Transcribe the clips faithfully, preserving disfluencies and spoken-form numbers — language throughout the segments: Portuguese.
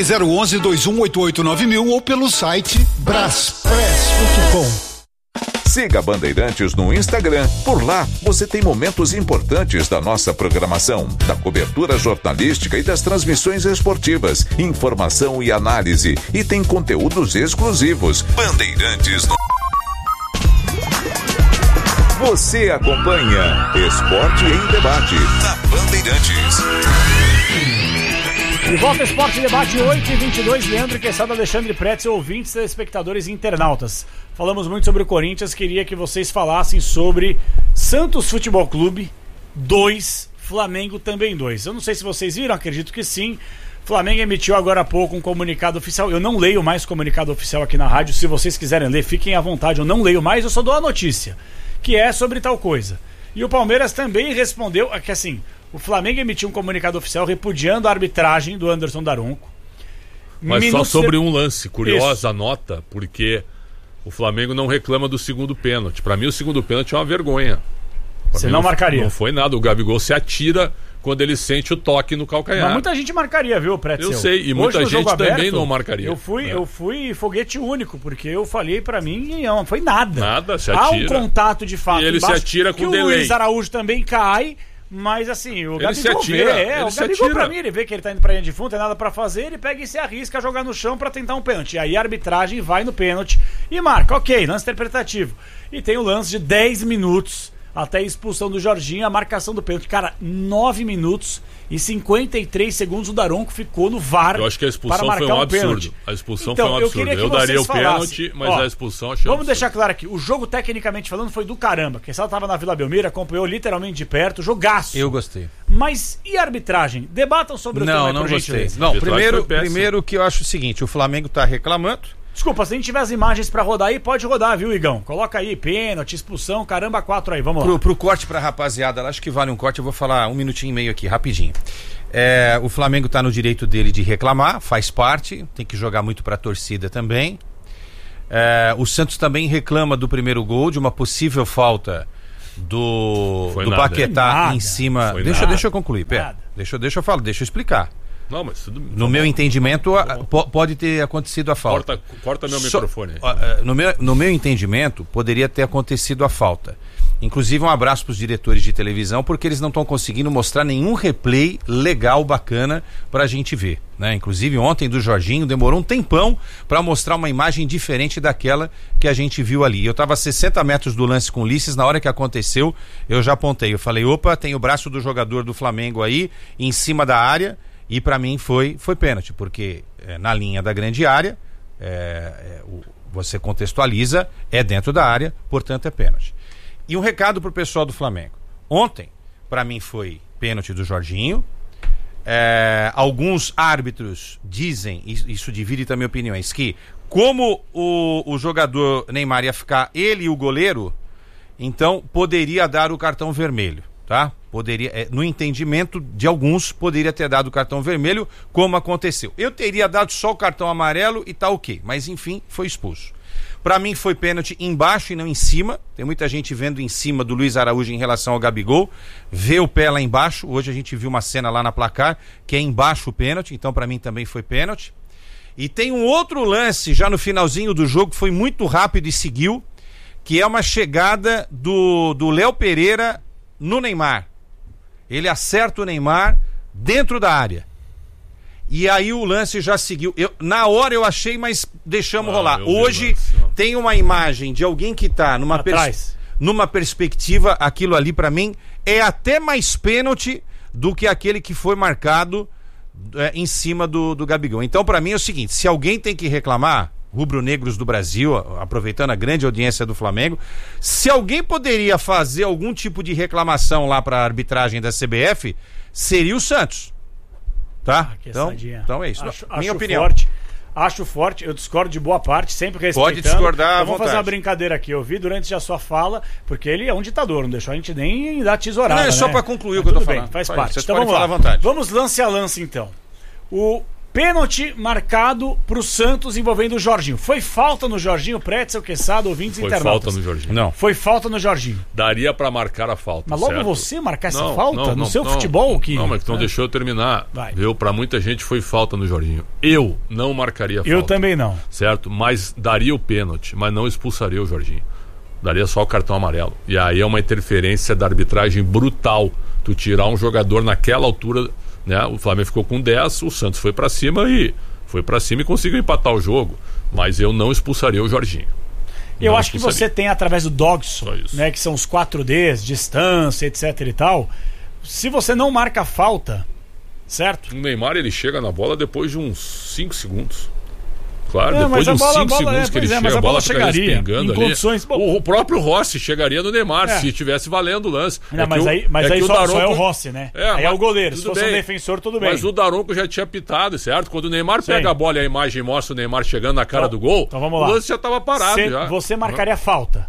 Ligue zero onze, dois um oito oito nove mil ou pelo site braspress ponto com. Siga a Bandeirantes no Instagram. Por lá, você tem momentos importantes da nossa programação, da cobertura jornalística e das transmissões esportivas, informação e análise. E tem conteúdos exclusivos. Bandeirantes no... Você acompanha Esporte em Debate na Bandeirantes. De volta ao Esporte em Debate, oito e vinte e dois, Leandro Quesada, Alexandre Pretzel, ouvintes, telespectadores e internautas. Falamos muito sobre o Corinthians, queria que vocês falassem sobre Santos Futebol Clube dois, Flamengo também dois. Eu não sei se vocês viram, acredito que sim. Flamengo emitiu agora há pouco um comunicado oficial. Eu não leio mais comunicado oficial aqui na rádio. Se vocês quiserem ler, fiquem à vontade. Eu não leio mais, eu só dou a notícia, que é sobre tal coisa. E o Palmeiras também respondeu, que assim, o Flamengo emitiu um comunicado oficial repudiando a arbitragem do Anderson Daronco. Mas Minutos só sobre de... um lance, curiosa Isso. a nota, porque o Flamengo não reclama do segundo pênalti. Pra mim o segundo pênalti é uma vergonha. Pra Você mim, não, não marcaria? Não foi nada, o Gabigol se atira quando ele sente o toque no calcanhar. Mas muita gente marcaria, viu, Pretzel? Eu sei, e Hoje, muita no gente jogo também aberto, não marcaria. Eu fui, né? eu fui foguete único, porque eu falei pra mim e não foi nada. Nada, se Há atira. um contato de fato E ele embaixo, se atira com que o delay. Luiz Araújo também cai, mas assim, o Ele Gabigol se atira, vê, é, ele o se Gabigol atira. pra mim, ele vê que ele tá indo pra linha de fundo, tem nada pra fazer, ele pega e se arrisca a jogar no chão pra tentar um pênalti. E aí a arbitragem vai no pênalti e marca, ok, lance interpretativo. E tem o lance de dez minutos até a expulsão do Jorginho, a marcação do pênalti. Cara, nove minutos e cinquenta e três segundos o Daronco ficou no V A R. Eu acho que a expulsão para foi marcar um pênalti. absurdo. A expulsão Então, foi um eu absurdo. queria Eu, que daria o vocês falassem. pênalti, mas Ó, a expulsão achei Vamos absurdo. deixar claro aqui, o jogo tecnicamente falando foi do caramba, porque se ela tava na Vila Belmiro, acompanhou literalmente de perto, jogaço. Eu gostei. Mas e a arbitragem? Debatam sobre o tema Não, aí, não por gostei. gentileza. Não, Arbitragem primeiro, foi péssima. primeiro que eu acho o seguinte, o Flamengo tá reclamando. Desculpa, se a gente tiver as imagens pra rodar aí, pode rodar, viu, Igão? Coloca aí, pênalti, expulsão, caramba, quatro aí, vamos lá. Pro, pro corte pra rapaziada, acho que vale um corte, eu vou falar um minutinho e meio aqui, rapidinho. É, o Flamengo tá no direito dele de reclamar, faz parte, tem que jogar muito pra torcida também. É, o Santos também reclama do primeiro gol, de uma possível falta do, Foi do nada. Paquetá Nada. em cima. Foi Deixa, nada. deixa eu concluir, pera. Nada. Deixa, deixa eu falar, deixa eu explicar. Não, mas tudo... No meu entendimento, a- po- pode ter acontecido a falta. Corta, corta meu Só- microfone aí. ó, eh, no, meu, no meu entendimento, poderia ter acontecido a falta. Inclusive, um abraço para os diretores de televisão, porque eles não estão conseguindo mostrar nenhum replay legal, bacana, para a gente ver. Né? Inclusive, ontem do Jorginho, demorou um tempão para mostrar uma imagem diferente daquela que a gente viu ali. Eu estava a sessenta metros do lance com o Ulisses, na hora que aconteceu, eu já apontei. Eu falei, opa, tem o braço do jogador do Flamengo aí, em cima da área, e para mim foi, foi pênalti, porque é, na linha da grande área, é, é, o, você contextualiza, é dentro da área, portanto é pênalti. E um recado pro pessoal do Flamengo. Ontem, para mim, foi pênalti do Jorginho. É, alguns árbitros dizem, isso, isso divide também opiniões, que como o, o jogador Neymar ia ficar ele e o goleiro, então poderia dar o cartão vermelho, tá? Poderia, é, no entendimento de alguns, poderia ter dado o cartão vermelho, como aconteceu. Eu teria dado só o cartão amarelo e tá ok, mas enfim, foi expulso. Pra mim foi pênalti embaixo e não em cima. Tem muita gente vendo em cima do Luiz Araújo em relação ao Gabigol. Vê o pé lá embaixo. Hoje a gente viu uma cena lá na placar que é embaixo o pênalti. Então pra mim também foi pênalti. E tem um outro lance já no finalzinho do jogo que foi muito rápido e seguiu, que é uma chegada do do Léo Pereira no Neymar. Ele acerta o Neymar dentro da área. E aí o lance já seguiu. Eu, na hora eu achei, mas deixamos Ah, rolar. eu vi o Hoje lance, ó. tem uma imagem de alguém que tá numa, pers- Atrás. numa perspectiva, aquilo ali pra mim é até mais pênalti do que aquele que foi marcado é, em cima do, do Gabigol. Então pra mim é o seguinte, se alguém tem que reclamar, rubro-negros do Brasil, aproveitando a grande audiência do Flamengo, se alguém poderia fazer algum tipo de reclamação lá pra arbitragem da C B F, seria o Santos. Tá? Ah, que Então, assadinha. então é isso. Acho, Minha acho opinião. Forte, acho forte, eu discordo de boa parte, sempre respeitando. Pode discordar à Eu vou fazer vontade. uma brincadeira aqui. Eu vi durante a sua fala, porque ele é um ditador, não deixou a gente nem dar tesourada. Não, é só né? pra concluir o Mas que eu tô tudo bem, falando. faz Só parte. isso, vocês Então podem vamos lá. falar à vontade. Vamos lance a lance então. O Pênalti marcado pro Santos envolvendo o Jorginho. Foi falta no Jorginho, Pretzel, Quesada, ouvintes Foi internautas? falta no Jorginho. Não. Foi falta no Jorginho. Daria pra marcar a falta. Mas logo certo? você marcar essa Não, falta não, no não, seu não, futebol? Que... Não, mas tu não É. deixou eu terminar. Vai. Viu? Pra muita gente foi falta no Jorginho. Eu não marcaria falta. Eu também não. Certo? Mas daria o pênalti, mas não expulsaria o Jorginho. Daria só o cartão amarelo. E aí é uma interferência da arbitragem brutal. Tu tirar um jogador naquela altura, né? O Flamengo ficou com dez, o Santos foi pra cima e foi para cima e conseguiu empatar o jogo. Mas eu não expulsaria o Jorginho. Eu Não acho que expulsaria. você tem através do Dogson, Só isso. né, que são os quatro Ds, distância, etc e tal. Se você não marca falta, certo? O Neymar, ele chega na bola depois de uns cinco segundos. Claro, Não, depois mas de a uns bola- cinco a bola- segundos é, que ele pois é, chega, mas a a bola bola fica chegaria respingando em ali. condições- O, o próprio Rossi chegaria no Neymar É. se tivesse valendo o lance. Não, É mas que o- aí, mas é aí que o só, só é o Daronco- Rossi, né? É, aí é mas o goleiro. Se tudo fosse um bem. defensor, tudo bem. Mas o Daronco já tinha pitado, certo? Quando o Neymar Sim. pega a bola e a imagem mostra o Neymar chegando na cara Então- do gol, então vamos lá. o lance já estava parado. Cê- já. Você marcaria falta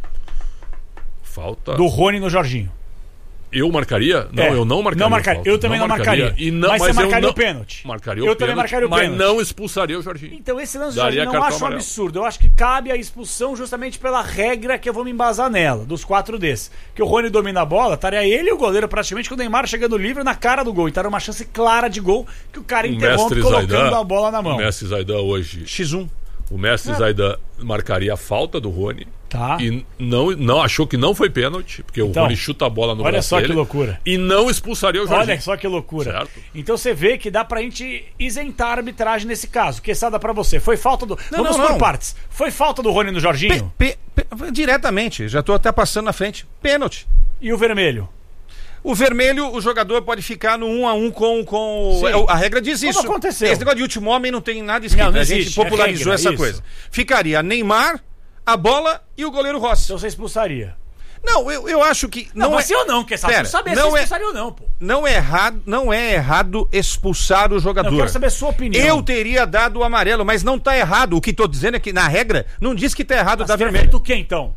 Falta. do Rony no Jorginho. Eu marcaria? Não, É. eu não marcaria. Não marcaria. falta. Eu também não marcaria. E não, Mas você eu marcaria não- o pênalti. Marcaria o Eu também pênalti, marcaria o mas pênalti. não expulsaria o Jorginho. Então esse lance do Daria Jorginho não cartão acho um amarelo. absurdo. Eu acho que cabe a expulsão justamente pela regra que eu vou me embasar nela, dos quatro Ds. Que o Rony domina a bola, estaria ele e o goleiro praticamente com o Neymar chegando livre na cara do gol. Então era uma chance clara de gol que o cara O interrompe mestre colocando Zaidan, a bola na mão. o mestre Zaidan hoje, X um. o mestre Zaidan marcaria a falta do Rony. Tá. E não, não achou que não foi pênalti, porque Então, o Rony chuta a bola no olha braço só que dele, loucura. E não expulsaria o Jorginho. Olha só que loucura. Certo. Então você vê que dá pra gente isentar a arbitragem nesse caso. Quesada pra você. Foi falta do. Não, Vamos não, por não. partes. Foi falta do Rony no Jorginho? Pe- pe- pe- diretamente, já tô até passando na frente. Pênalti. E o vermelho? O vermelho, o jogador pode ficar no um a um com. com Sim. é, a regra diz Como isso. aconteceu? Esse negócio de último homem não tem nada escrito. Não, não a gente existe, é popularizou regra, essa isso. coisa. Ficaria Neymar, a bola e o goleiro Rossi. Então você expulsaria. Não, eu, eu acho que. Não, Não, você é, ou não, Quesada? Pera, Não saber não se é- expulsaria ou não, pô. não, é errado, não é errado expulsar o jogador. Não, eu quero saber a sua opinião. Eu teria dado o amarelo, mas não tá errado. O que tô dizendo é que na regra não diz que tá errado Mas dar teria vermelho. feito o quê, então?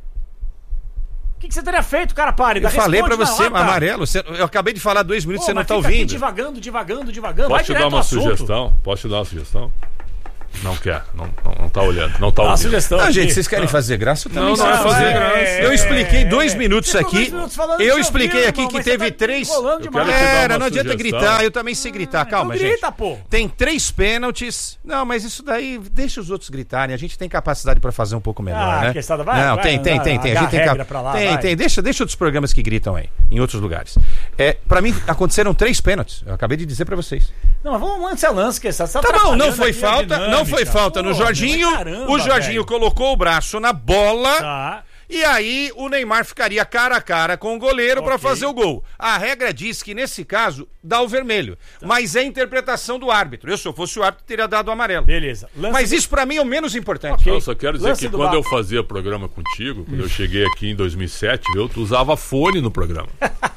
O que, que você teria feito, cara? Pare. Eu falei pra responde na você, lata. amarelo. Você- eu acabei de falar dois minutos, Pô, você não mas tá fica aqui ouvindo. divagando, divagando, divagando. Vai Posso te direto dar ao uma assunto. sugestão? Posso te dar uma sugestão? Não quer, não, não, não tá olhando, não tá Dá uma ouvindo. sugestão. Não, aqui. gente, vocês querem fazer graça? Eu também Não, sei não é fazer fazer graça. graça. Eu expliquei É, dois é. minutos Você ficou aqui. dois minutos falando Eu de expliquei ouvido, aqui irmão, que mas você teve tá três. enrolando Eu demais. quero te dar Era, uma não adianta sugestão. gritar, eu também sei gritar. Calma, então gente. grita, pô. Tem três pênaltis. Não, mas isso daí, deixa os outros gritarem. A gente tem capacidade pra fazer um pouco melhor, Ah, né? Quesada, vai, Não, vai, tem, tem, vai, tem, tem. A larga gente tem a cap- regra pra lá, Tem, vai. tem. Deixa, deixa outros programas que gritam aí, em outros lugares. É, pra mim, aconteceram três pênaltis. Eu acabei de dizer pra vocês. Não, mas vamos lance a lance, Quesada. Você Tá bom, não atrapalhando foi aqui a falta, não dinâmica. foi falta no Pô, Jorginho. mas caramba, O Jorginho velho. colocou o braço na bola. Tá. E aí o Neymar ficaria cara a cara com o goleiro pra Ok. fazer o gol. A regra diz que nesse caso dá o vermelho, mas é interpretação do árbitro. Eu, se eu fosse o árbitro, teria dado o amarelo. Beleza. Lance Mas do- isso pra mim é o menos importante. Ok. Eu só quero dizer Lance que do quando Bar- eu fazia programa contigo, quando eu cheguei aqui em dois mil e sete, viu, tu usava fone no programa.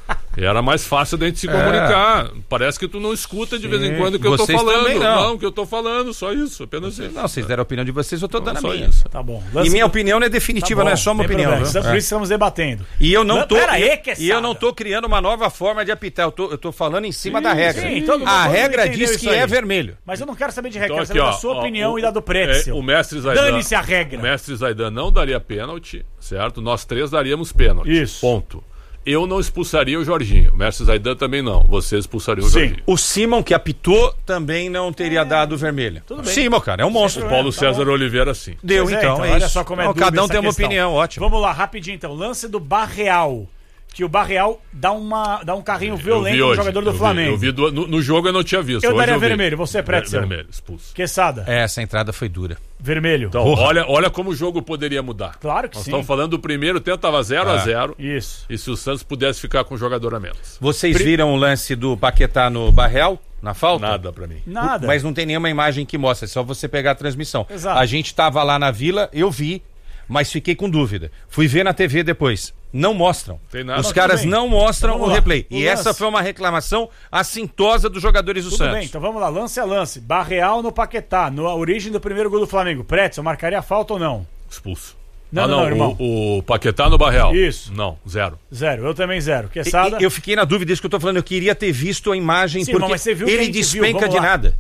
E era mais fácil da gente se comunicar. Parece que tu não escuta de vez em quando o que eu tô Vocês falando. também não. o que eu tô falando, só isso, apenas isso. Não, vocês deram a opinião de vocês, eu tô dando a só minha. isso. Tá bom. E Lance minha do- opinião não é Tá definitiva, bom, não é só uma sem opinião. problema. viu? Por É. isso estamos debatendo. E eu não tô. Pera aí, e- Quesada. e eu não tô criando uma nova forma de apitar. Eu tô, eu tô falando em cima da regra. sim, todo mundo- a todo mundo regra entendeu diz isso que aí. é vermelho. Mas eu não quero saber de regra, Então, quero aqui, saber ó, da sua ó, opinião o- e da do Pretzel. é, o mestre Zaidan, Dane-se a regra. O mestre Zaidan não daria pênalti, certo? Nós três daríamos pênalti. Isso. Ponto. Eu não expulsaria o Jorginho. O mestre Zaidan também não. Você expulsaria o Sim. Jorginho. O Simon, que apitou, também não teria dado vermelho. Tudo bem. Simon, cara, é um monstro. Sem Paulo problema, tá César bom. Oliveira, sim. Deu, Pois é, então, é olha isso. só como é Não, dúbia cada um essa tem uma questão. opinião, ótimo. Vamos lá, rapidinho então. Lance do Barreal. Que o Barreal dá, uma, dá um carrinho Eu violento vi no hoje, jogador do eu vi, Flamengo. Eu vi do- no, no jogo eu não tinha visto. Eu Hoje daria vi. vermelho, você, Pretzel. Ver- Vermelho, expulso. Quesada, É, essa entrada foi dura. vermelho. Então, Porra. olha, olha como o jogo poderia mudar. Claro que Nós sim. estamos falando do primeiro tempo, estava zero a Ah. zero. Isso. E se o Santos pudesse ficar com um jogador a menos? Vocês viram o lance do Paquetá no Barreal, na falta? Nada pra mim. Nada. Mas não tem nenhuma imagem que mostra, é só você pegar a transmissão. Exato. A gente tava lá na vila, eu vi, mas fiquei com dúvida. Fui ver na T V depois. Não mostram. Tem nada. Os Não, caras tudo bem. não mostram Então vamos o lá. replay. O e lance. essa foi uma reclamação assintosa dos jogadores do Tudo Santos. bem, então vamos lá. Lance a lance. Barreal no Paquetá, na origem do primeiro gol do Flamengo. Pretzel, marcaria falta ou não? Expulso. Não, ah, não, não, não, irmão. o, o Paquetá no Barreal. Isso. Não, zero. Zero. Eu também zero. E- Quesada. e- eu fiquei na dúvida, isso que eu tô falando. Eu queria ter visto a imagem, Sim, porque mas você viu que a ele gente viu, despenca vamos de lá. nada.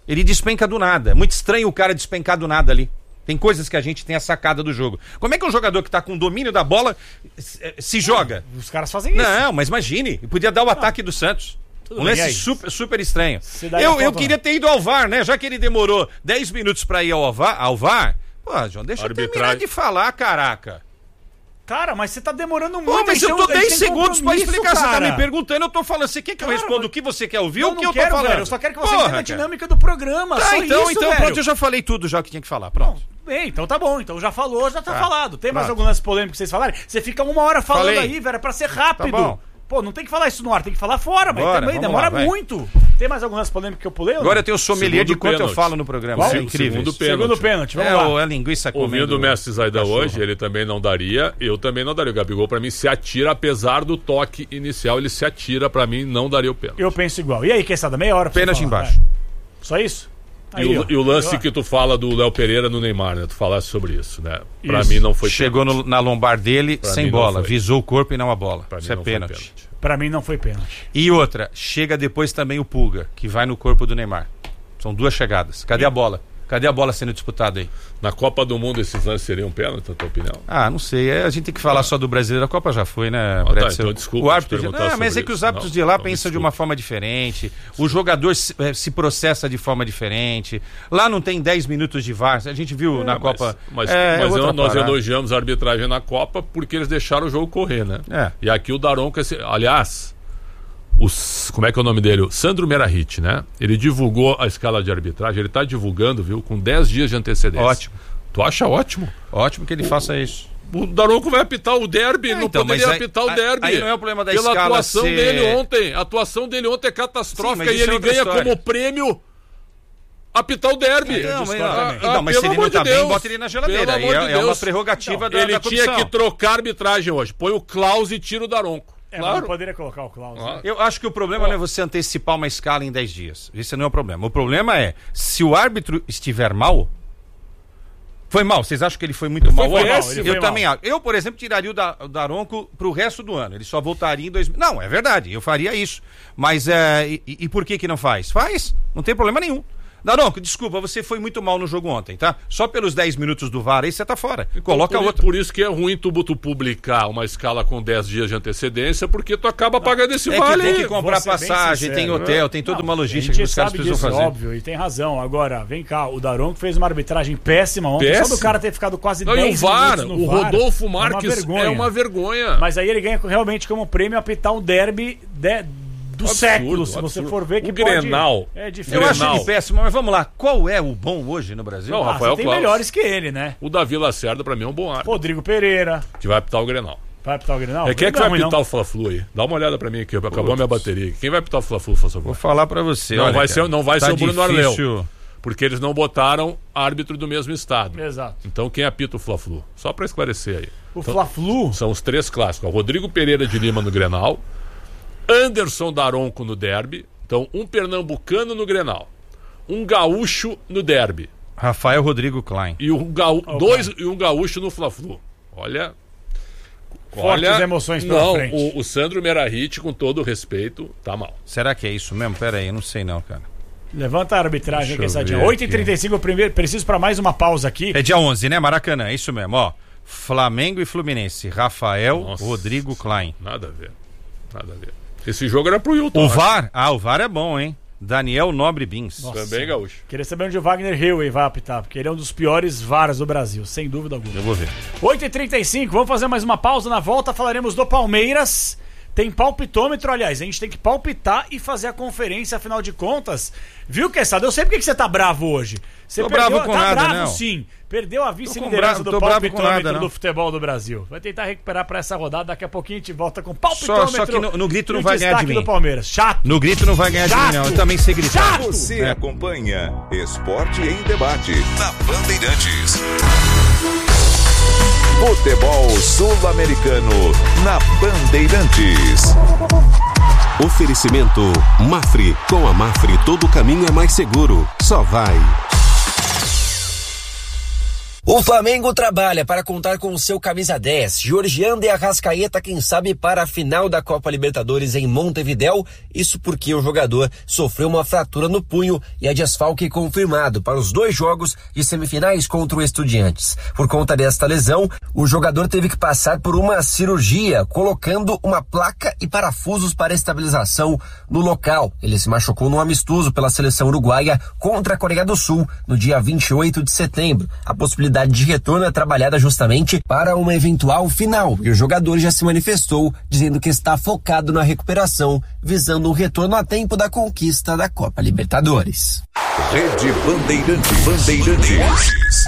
Ele despenca do nada. Muito estranho o cara despencar do nada ali. Tem coisas que a gente tem a sacada do jogo. Como é que um jogador que tá com domínio da bola se, se joga? Os caras fazem isso. Não, mas imagine. Podia dar o ataque do Santos. Tudo Um bem, lance é super, super estranho. daí Eu, a eu conta, queria ter ido ao V A R, né? Já que ele demorou dez minutos pra ir ao V A R, ao V A R. Pô, João, deixa Arbitragem. eu terminar de falar, caraca. Cara, mas você tá demorando muito. Pô, mas eu então, tô dez segundos pra explicar. Você tá cara. me perguntando, eu tô falando. Você quer que eu Cara, responda mas- o que você quer ouvir Eu ou o não que eu quero, tô falando? velho. Eu só quero que você Porra, entenda a cara. dinâmica do programa. Tá, só então, isso, então velho. pronto, eu já falei tudo já que tinha que falar. Pronto. Bem, então tá bom. Então já falou, já tá Tá. falado. Tem mais Pronto. algum lance polêmico que vocês falarem? Você fica uma hora falando Falei. aí, velho, é pra ser rápido. Tá bom. Pô, não tem que falar isso no ar, tem que falar fora, mas Bora, também vamos demora lá, vai. muito. Tem mais algum lance polêmico que eu pulei? ou Agora não? eu tenho o sommelier Segundo de quanto eu pênalti. falo no programa. Qual? Isso é incrível. Segundo isso. pênalti. Segundo pênalti, vamos É, lá. o- é linguiça comendo. Ouvindo o mestre Zaidan cachorro. hoje, ele também não daria, eu também não daria. O Gabigol, pra mim, se atira, apesar do toque inicial, ele se atira, pra mim, não daria o pênalti. Eu penso igual. E aí, Quesada, meia hora pra você Pênalti falar, embaixo. vai. Só isso? E, Aí, o, ó. e o lance Ó. que tu fala do Léo Pereira no Neymar, né? Tu falasse sobre isso, né? Pra Isso. mim não foi Chegou pênalti. no- na lombar dele Pra sem mim não bola. foi. Visou o corpo e não a bola. Pra Isso mim é não foi pênalti. Pra mim não foi pênalti. E outra, chega depois também o Pulga, que vai no corpo do Neymar. São duas chegadas. Cadê a bola? Cadê a bola sendo disputada aí? Na Copa do Mundo esses lances seriam pênalti, na tua opinião? Ah, não sei. É, a gente tem que falar só do brasileiro. A Copa já foi, né, Ah, tá, Bretzel? então desculpa O te árbitro de... perguntar Ah, mas sobre é que os isso. árbitros Não, de lá não, pensam de desculpa. uma forma diferente. O jogador se, eh, se processa de forma diferente. Lá não tem dez minutos de V A R. A gente viu É, na mas, Copa. Mas, é, mas outra eu- nós parada. elogiamos a arbitragem na Copa porque eles deixaram o jogo correr, né? É. E aqui o Daronco, esse- aliás, os, como é que é o nome dele? O Sandro Merahit, né? Ele divulgou a escala de arbitragem, ele tá divulgando, viu, com dez dias de antecedência. Ótimo. Tu acha ótimo? Ótimo que ele faça isso. O Daronco vai apitar o derby, É, não então, poderia mas aí- apitar o aí- derby. aí não é o problema da Pela escala atuação ser- dele ontem. A atuação dele ontem é Sim, catastrófica mas e isso é ele outra ganha história. como prêmio apitar o derby. Não, mas, discordo ah, também. então, mas pelo se ele amor não de tá bem, Deus. bota ele na geladeira. Pelo Aí amor é, de é uma Deus. prerrogativa da, Ele da tinha comissão. que trocar a arbitragem hoje. Põe o Klaus e tira o Daronco. É, mas Claro. não poderia colocar o Klaus. Ah. né? Eu acho que o problema não é você antecipar uma escala em dez dias. Esse não é o problema. O problema é, se o árbitro estiver mal... Foi mal, vocês acham que ele foi muito mal? foi hoje? mal, ele Eu foi também mal. acho. Eu, por exemplo, tiraria o, da, o Daronco pro resto do ano. Ele só voltaria em dois mil. Não, é verdade, eu faria isso. Mas é, e, e por que que não faz? Faz, não tem problema nenhum. Daronco, desculpa, você foi muito mal no jogo ontem, tá? Só pelos dez minutos do V A R aí você tá fora. Coloca por, outro. Por isso que é ruim tu, tu publicar uma escala com dez dias de antecedência, porque tu acaba pagando esse É que vale. tem que comprar Vou ser bem passagem, sincero. tem hotel, tem toda Não, uma a logística gente que os caras sabe precisam disso, fazer. óbvio, e tem razão. Agora, vem cá, o Daronco fez uma arbitragem péssima ontem, só Péssima. do cara ter ficado quase Não, e o dez V A R, minutos no o V A R, Rodolfo é uma Marques vergonha. é uma vergonha. Mas aí ele ganha realmente como prêmio apitar um derby de- do Absurdo, século, se você absurdo. for ver que O pode... Grenal. É Eu difícil. acho Grenal. ele péssimo, mas vamos lá. Qual é o bom hoje no Brasil? Não, Ah, Rafael você tem Klaus. melhores que ele, né? O Davi Lacerda, pra mim, é um bom árbitro, Rodrigo Pereira, que vai apitar o Grenal. vai apitar o Grenal? É, quem é que Não vai ruim, apitar não. o Fla-Flu aí? Dá uma olhada pra mim aqui, acabou a minha bateria. Quem vai apitar o Fla-Flu, por favor? Vou falar pra você. Não olha, vai cara, ser- não vai tá ser o Bruno difícil. Arleu. Porque eles não botaram árbitro do mesmo estado. Exato. Então quem apita o Fla-Flu? Só pra esclarecer aí. O Então, Fla-Flu, são os três clássicos. ó. Rodrigo Pereira de Lima no Grenal, Anderson Daronco no derby. Então, um pernambucano no Grenal, um gaúcho no derby Rafael Rodrigo Klein. e um, gaú... Oh, dois, e um gaúcho no Fla-Flu. Olha... Fortes emoções pela Não, frente. o, o Sandro Merahit, com todo o respeito, tá mal. Será que é isso mesmo? Pera aí, eu não sei não, cara. levanta a arbitragem Deixa aqui, eu Sadinha. ver oito e trinta e cinco, eu primeiro, preciso pra mais uma pausa aqui. É dia onze, né? Maracanã, é isso mesmo, ó. Flamengo e Fluminense. Rafael Nossa. Rodrigo Klein. Nada a ver. Nada a ver. Esse jogo era pro Hilton. O acho. V A R? Ah, o V A R é bom, hein? Daniel Nobre Bins. Nossa. Também gaúcho. Queria saber onde o Wagner Hilley vai apitar, porque ele é um dos piores V A Rs do Brasil, sem dúvida alguma. Eu vou ver. oito e trinta e cinco, vamos fazer mais uma pausa. Na volta falaremos do Palmeiras. Tem palpitômetro, aliás, a gente tem que palpitar e fazer a conferência, afinal de contas. Viu, Quesada? Eu sei porque que você tá bravo hoje. Você Tô perdeu, bravo com tá nada, bravo não. sim. Perdeu a Tô vice-liderança com do bra- tô bravo com palpitômetro nada, não. do futebol do Brasil. Vai tentar recuperar pra essa rodada, daqui a pouquinho a gente volta com Só, palpitômetro. só que no, no grito e não o vai ganhar de destaque mim. do Palmeiras. Chato. No grito não vai ganhar de mim, não. Eu também sei gritar. Chato. Você É. acompanha Esporte em Debate na Bandeirantes. Futebol Sul-Americano na Bandeirantes. Oferecimento Mafre. Com a Mafre todo caminho é mais seguro. Só vai. O Flamengo trabalha para contar com o seu camisa dez, Georgian de Arrascaeta, quem sabe para a final da Copa Libertadores em Montevidéu, isso porque o jogador sofreu uma fratura no punho e é desfalque confirmado para os dois jogos de semifinais contra o Estudiantes. Por conta desta lesão, o jogador teve que passar por uma cirurgia, colocando uma placa e parafusos para estabilização no local. Ele se machucou no amistoso pela seleção uruguaia contra a Coreia do Sul no dia vinte e oito de setembro. A possibilidade de retorno é trabalhada justamente para uma eventual final e o jogador já se manifestou dizendo que está focado na recuperação, visando um retorno a tempo da conquista da Copa Libertadores. Rede Bandeirantes. Bandeirantes.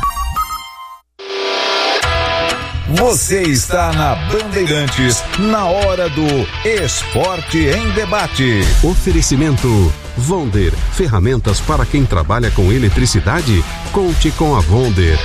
Você está na Bandeirantes, na hora do Esporte em Debate. Oferecimento Vonder, ferramentas para quem trabalha com eletricidade. Conte com a Vonder.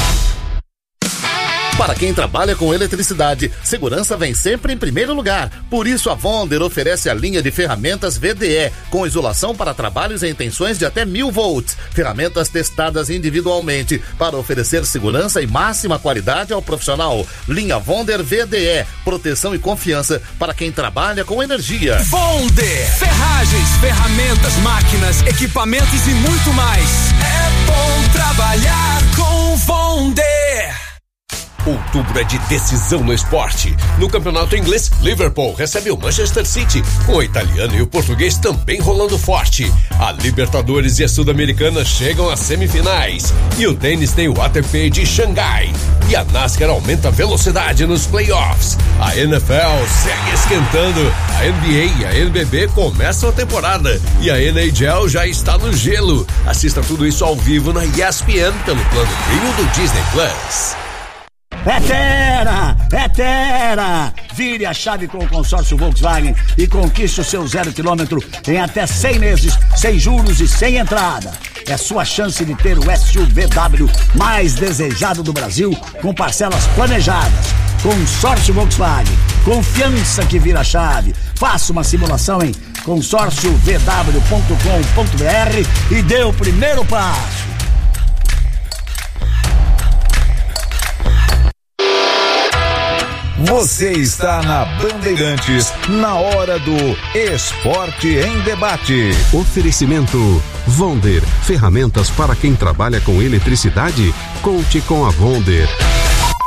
Para quem trabalha com eletricidade, segurança vem sempre em primeiro lugar. Por isso, a Vonder oferece a linha de ferramentas V D E, com isolação para trabalhos em tensões de até mil volts. Ferramentas testadas individualmente para oferecer segurança e máxima qualidade ao profissional. Linha Vonder V D E, proteção e confiança para quem trabalha com energia. Vonder, ferragens, ferramentas, máquinas, equipamentos e muito mais. É bom trabalhar com Vonder. Outubro é de decisão no esporte. No campeonato inglês, Liverpool recebe o Manchester City, com o italiano e o português também rolando forte. A Libertadores e a Sul-Americana chegam às semifinais. E o tênis tem o A T P de Xangai. E a NASCAR aumenta a velocidade nos playoffs. A N F L segue esquentando. A N B A e a N B B começam a temporada. E a N H L já está no gelo. Assista tudo isso ao vivo na E S P N pelo plano Premium do Disney Plus. É Terra! É Terra! Vire a chave com o consórcio Volkswagen e conquiste o seu zero quilômetro em até cem meses, sem juros e sem entrada. É sua chance de ter o S U V W mais desejado do Brasil, com parcelas planejadas. Consórcio Volkswagen. Confiança que vira chave. Faça uma simulação em consórcio v w ponto com ponto b r e dê o primeiro passo. Você está na Bandeirantes, na hora do Esporte em Debate. Oferecimento Vonder, ferramentas para quem trabalha com eletricidade. Conte com a Vonder.